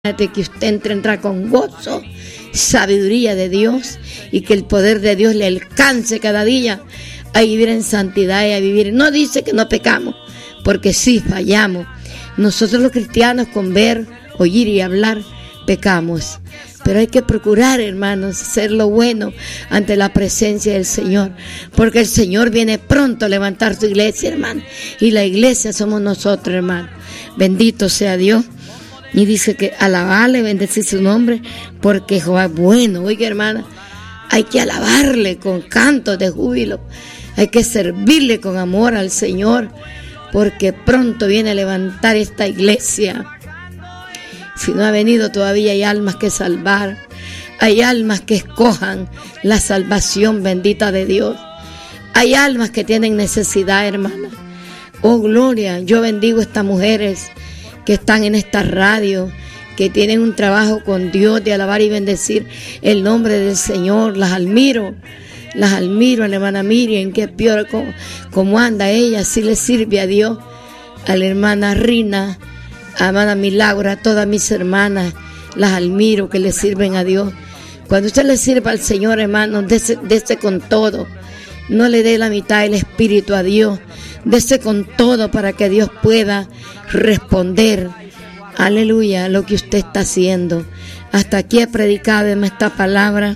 que usted entra con gozo, sabiduría de Dios, y que el poder de Dios le alcance cada día a vivir en santidad y a vivir. No dice que no pecamos, porque sí fallamos. Nosotros los cristianos, con ver, oír y hablar, pecamos. Pero hay que procurar, hermanos, hacer lo bueno ante la presencia del Señor, porque el Señor viene pronto a levantar su iglesia, hermano, y la iglesia somos nosotros, hermano. Bendito sea Dios. Y dice que alabarle, bendecir su nombre, porque Jehová es bueno. Oiga, hermana, hay que alabarle con cantos de júbilo, hay que servirle con amor al Señor, porque pronto viene a levantar esta iglesia. Si no ha venido todavía, hay almas que salvar, hay almas que escojan la salvación bendita de Dios, hay almas que tienen necesidad, hermana. Oh, gloria, yo bendigo a estas mujeres que están en esta radio, que tienen un trabajo con Dios de alabar y bendecir el nombre del Señor. Las admiro, a la hermana Miriam, que peor como anda ella, si le sirve a Dios, a la hermana Rina, a la hermana Milagro, a todas mis hermanas, las admiro, que le sirven a Dios. Cuando usted le sirva al Señor, hermano, dese con todo, no le dé la mitad del espíritu a Dios, dese con todo para que Dios pueda responder, aleluya, lo que usted está haciendo. Hasta aquí he predicado en esta palabra.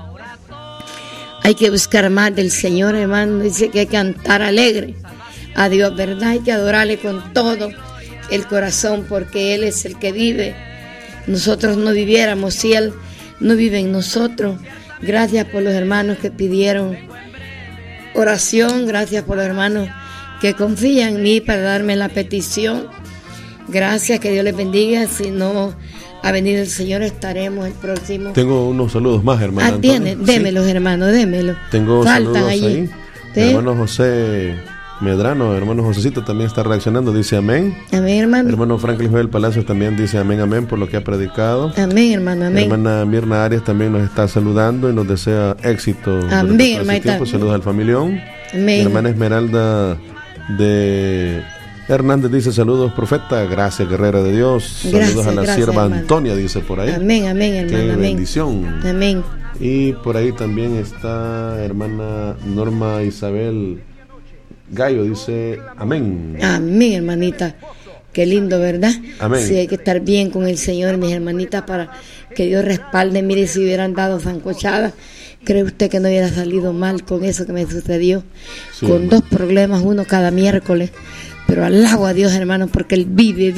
Hay que buscar más del Señor, hermano. Dice que hay que cantar alegre a Dios, ¿verdad? Hay que adorarle con todo el corazón, porque Él es el que vive. Nosotros no viviéramos si Él no vive en nosotros. Gracias por los hermanos que pidieron oración, gracias por los hermanos que confían en mí para darme la petición. Gracias, que Dios les bendiga. Si no ha venido el Señor, estaremos el próximo. Tengo unos saludos más, hermano. Démelos, sí. Hermano, démelos. Tengo faltan saludos allí. Ahí. ¿Sí? Hermano José Medrano, hermano Josecito también está reaccionando, dice amén. Amén, hermano. Hermano Franklin Joel Palacios también dice amén, amén, por lo que ha predicado. Amén, hermano, amén. Hermana Mirna Arias también nos está saludando y nos desea éxito. Amén, hermano. Saludos al familión. Amén. Mi hermana Esmeralda de Hernández dice saludos, profeta, gracias, guerrera de Dios. Gracias, saludos a la sierva, hermano Antonia, dice por ahí. Amén, amén, hermano. Qué amén. bendición. Amén. Y por ahí también está hermana Norma Isabel Gallo, dice amén. Amén, hermanita. Qué lindo, ¿verdad? Amén. Sí, hay que estar bien con el Señor, mis hermanitas, para que Dios respalde. Mire, si hubieran dado zancochadas, ¿cree usted que no hubiera salido mal con eso que me sucedió? Sí, con hermano. 2 problemas, uno cada miércoles. Pero alabo a Dios, hermanos, porque Él vive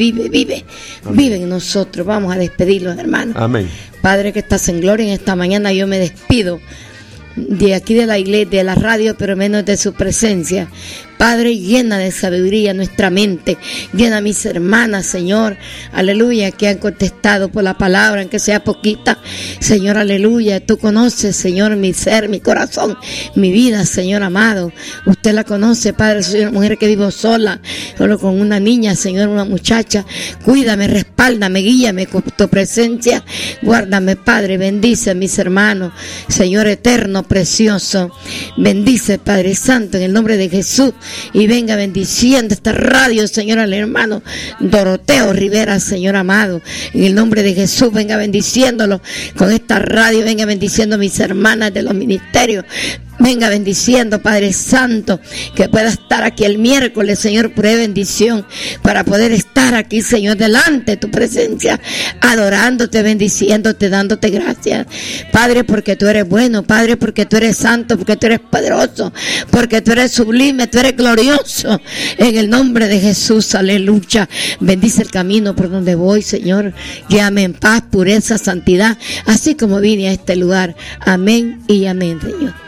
en nosotros. Vamos a despedirlos, hermanos. Amén. Padre que estás en gloria, en esta mañana yo me despido de aquí de la iglesia, de la radio, pero menos de su presencia. Padre, llena de sabiduría nuestra mente, llena a mis hermanas, Señor, aleluya, que han contestado por la palabra, aunque sea poquita, Señor, aleluya. Tú conoces, Señor, mi ser, mi corazón, mi vida, Señor amado. Usted la conoce, Padre. Soy una mujer que vivo sola, solo con una niña, Señor, una muchacha. Cuídame, respáldame, guíame con tu presencia. Guárdame, Padre, bendice a mis hermanos, Señor eterno, precioso. Bendice, Padre Santo, en el nombre de Jesús. Y venga bendiciendo esta radio, Señor, al hermano Doroteo Rivera, Señor amado. En el nombre de Jesús, venga bendiciéndolo con esta radio. Venga bendiciendo a mis hermanas de los ministerios. Venga bendiciendo, Padre Santo, que pueda estar aquí el miércoles, Señor, pura bendición, para poder estar aquí, Señor, delante de tu presencia, adorándote, bendiciéndote, dándote gracias, Padre, porque tú eres bueno, Padre, porque tú eres santo, porque tú eres poderoso, porque tú eres sublime, tú eres glorioso, en el nombre de Jesús, aleluya. Bendice el camino por donde voy, Señor, guíame en paz, pureza, santidad, así como vine a este lugar. Amén y amén, Señor.